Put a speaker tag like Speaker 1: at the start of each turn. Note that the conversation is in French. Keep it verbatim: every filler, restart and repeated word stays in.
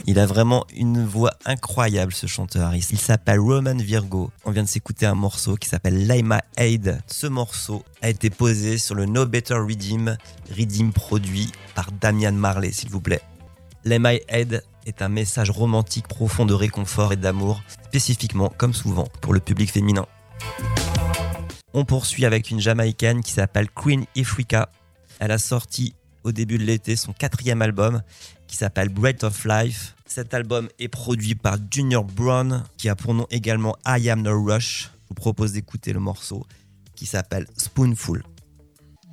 Speaker 1: Il a vraiment une voix incroyable, ce chanteur. Il s'appelle Roman Virgo. On vient de s'écouter un morceau qui s'appelle Lemonade. Ce morceau a été posé sur le No Better Rhythm, Rhythm produit par Damian Marley, s'il vous plaît. Lemonade est un message romantique profond de réconfort et d'amour, spécifiquement, comme souvent, pour le public féminin. On poursuit avec une Jamaïcaine qui s'appelle Queen Ifrica. Elle a sorti au début de l'été son quatrième album qui s'appelle Breath of Life. Cet album est produit par Junior Brown qui a pour nom également I Am No Rush. Je vous propose d'écouter le morceau qui s'appelle Spoonful.